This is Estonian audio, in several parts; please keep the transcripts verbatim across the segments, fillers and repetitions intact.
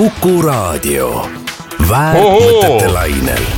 Kuku Raadio. Väärtmõtete lainel.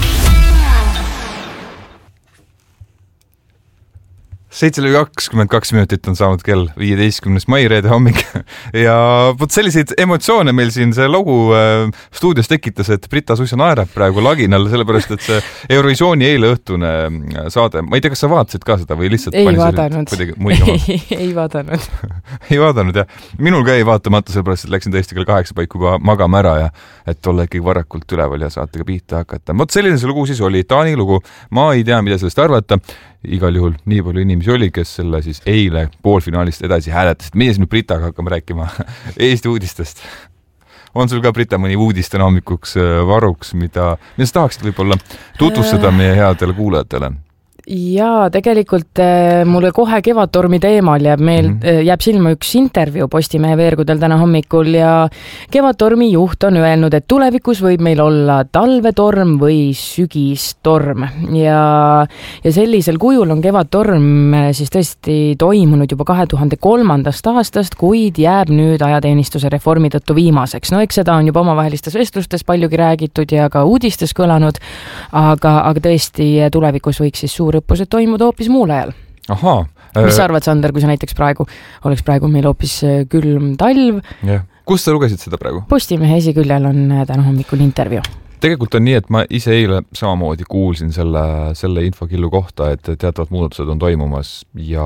seitse kakskümmend kaks minutit on saanud kell viieteistkümnes mai reede hommik ja võt selliseid emotsioone meil siin see lugu äh, stuudios tekitas, et Brita suisa naerab praegu laginal, sellepärast et see Eurovisiooni eile õhtune saade, ma ei tea, kas sa vaatasid ka seda või lihtsalt ei vaadanud, ei, ei vaadanud ei vaadanud jah, minul ka ei vaatamata, sellepärast et läksin tõesti kell kaheksa paiku juba magama ära ja et olla ikkagi varakult üleval ja saatega pihta hakata. Võt selline see lugu siis oli, Taani lugu, ma ei tea, mida sellest arvata. Igal juhul nii palju inimesi oli, kes selle siis eile poolfinaalist edasi hääletasid. Meie siin Britaga hakkame rääkima Eesti uudistest. On sul ka, Brita, mõni uudis täna hommikuks varuks, mida, mida sa tahaksid võib-olla tutvustada meie headele kuulajatele? Jaa, tegelikult äh, mulle kohe Kevadtormi teemal jääb, meil, mm -hmm. jääb silma üks intervjuu Postimehe veergudel täna hommikul ja Kevadtormi juht on öelnud, et tulevikus võib meil olla talvetorm või sügistorm ja, ja sellisel kujul on Kevadtorm siis tõesti toimunud juba kahe tuhande kolmandast aastast, kuid jääb nüüd ajateenistuse reformi tõttu viimaseks. No eks seda on juba omavahelistes vestlustes paljugi räägitud ja ka uudistes kõlanud, aga, aga tõesti tulevikus võiks siis suur õppused toimuda hoopis muul ajal. Ahaa. Mis sa arvad, Sander, kui sa näiteks praegu oleks praegu meil hoopis külm talv? Jah. Kus sa lugesid seda praegu? Postimehe esiküljel on täna hommikul intervjuu. Tegelikult on nii, et ma ise eile samamoodi kuulsin selle, selle infokillu kohta, et teatavad muudatused on toimumas ja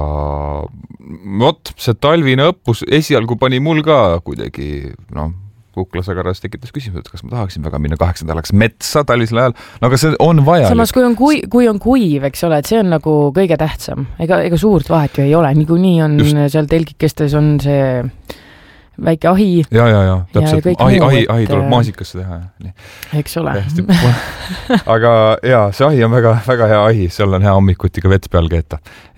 vot, see talvine õppus esialgu pani mul ka kuidagi, noh, kuklasagarras tekitas küsimus, et kas ma tahaksin väga minna kaheksandalaks metsa talvisel ajal, no aga see on vaja. Samas, kui on, kui, kui on kuiv, eks ole, et see on nagu kõige tähtsam. Ega, ega suurt vahet ju ei ole, nii kui nii on Just. Seal telgikestes on see väike ahi. Ja, ja, ja, täpselt. Ja ahi, ahi, ahi tuleb maasikasse teha. Nii. Eks ole. Aga jaa, see ahi on väga, väga hea ahi, seal on hea hommikuti ka vett peal keeta.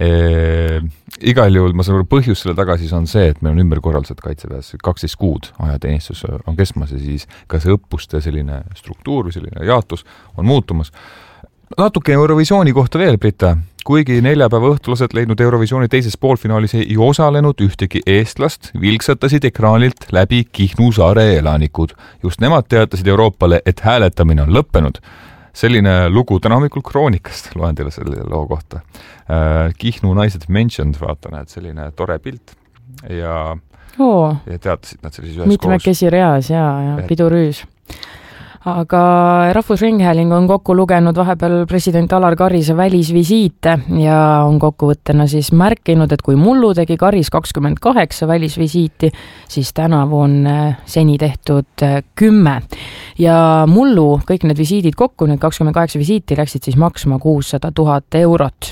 E, igal juhul ma saan aru, põhjus selle tagasis on see, et meil on ümberkorraldused kaitseväes kaksteist kuud ajateenistus on kestmas ja siis ka see õppuste selline struktuur või selline jaotus on muutumas. Natuke Eurovisiooni kohta veel, Brita. Kuigi neljapäeva õhtulased leidnud Eurovisiooni teises poolfinaalis ei osalenud ühtegi eestlast, vilksatasid ekraanilt läbi Kihnu saare elanikud. Just nemad teatasid Euroopale, et hääletamine on lõppenud. Selline lugu täna hommikul Kroonikast, loen teile selle loo kohta. Kihnu naised mentioned, vaatan, et selline tore pilt ja, Oo, ja teatasid nad sellises ühes mitmekesi reas ja, ja pidurüüs. Aga Rahvusringhääling on kokku lugenud vahepeal president Alar Karise välisvisiite ja on kokkuvõttena siis märkinud, et kui mullu tegi Karis kakskümmend kaheksa välisvisiiti, siis tänavu on seni tehtud kümme. Ja mullu kõik need visiidid kokku, need kakskümmend kaheksa visiiti läksid siis maksma kuussada tuhat eurot.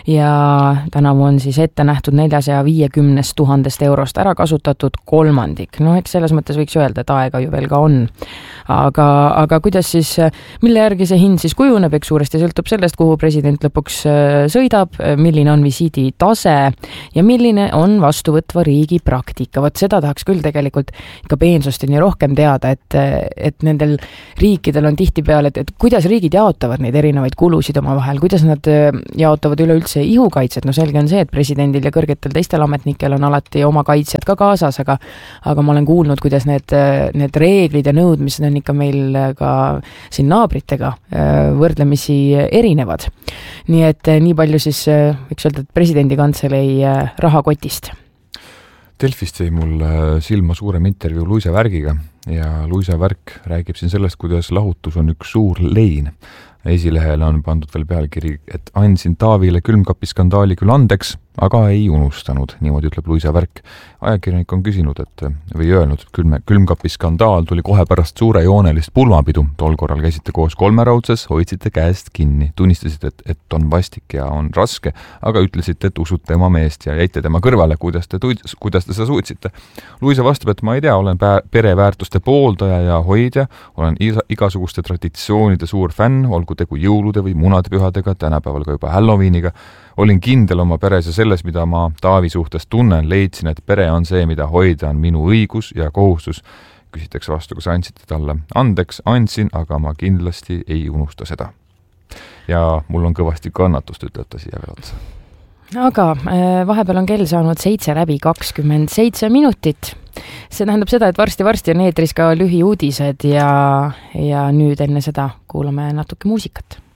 Ja tänavu on siis ette nähtud neljasaja viiekümnest tuhandest eurost ära kasutatud kolmandik. No eks selles mõttes võiks öelda, et aega ju veel ka on. Aga aga kuidas siis, mille järgi see hind siis kujuneb, eks suuresti sõltub sellest, kuhu president lõpuks sõidab, milline on visiidi tase ja milline on vastuvõtva riigi praktika. Vot seda tahaks küll tegelikult ikka peensusteni rohkem teada, et, et nendel riikidel on tihti peale, et, et kuidas riigid jaotavad neid erinevaid kulusid oma vahel, kuidas nad jaotavad üleüldse ihukaitset. No selge on see, et presidendil ja kõrgetel teistel ametnikel on alati oma kaitsjad ka kaasas, aga, aga ma olen kuulnud, kuidas need, need reeglid ja nõudmised on ikka meil ka siin naabritega võrdlemisi erinevad. Nii et nii palju siis võiks öelda, et presidendi kantselei rahakotist. Delfist jäi mul silma suurem intervjuu Luisa Värgiga ja Luisa Värk räägib siin sellest, kuidas lahutus on üks suur lein. Esilehele on pandud veel pealkiri, et andsin Taavile külmkapiskandaali küll andeks, aga ei unustanud, niimoodi ütleb Luisa Värk. Ajakirjanik on küsinud, et või öelnud, et külme, külmkapiskandaal tuli kohe pärast suure joonelist pulmapidu. Tol korral käisite koos kolmeraudses, hoidsite käest kinni, tunnistasite, et, et on vastik ja on raske, aga ütlesite, et usute oma meest ja jäite tema kõrvale, kuidas te, kuidas te seda suutsite. Luisa vastab, et ma ei tea, olen pereväärtuste pooldaja ja hoidja, olen igasuguste traditsioonide suur fänn, olgu tegu jõulude või munadepühadega, tänapäeval ka juba Halloweeniga. Olin kindel oma peres ja selles, mida ma Taavi suhtes tunnen, leidsin, et pere on see, mida hoida on minu õigus ja kohustus. Küsitakse vastu, kas andsite talle andeks, andsin, aga ma kindlasti ei unusta seda. Ja mul on kõvasti kannatust, ütleb ta siia veel otsa. Aga vahepeal on kell saanud seitse läbi kakskümmend seitse minutit see tähendab seda, et varsti-varsti on eetris ka lühiuudised ja, ja nüüd enne seda kuulame natuke muusikat.